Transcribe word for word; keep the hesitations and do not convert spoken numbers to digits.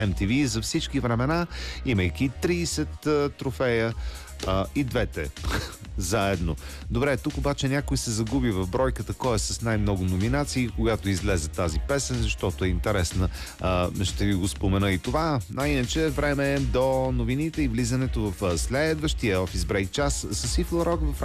Ем Ти Ви за всички времена, имайки трийсет а, трофея а, и двете заедно. Добре, тук обаче някой се загуби в бройката, кой е с най-много номинации, когато излезе тази песен, защото е интересна. А, ще ви го спомена и това. А иначе време е до новините и влизането в следващия офис брейк час с Ифло Рок в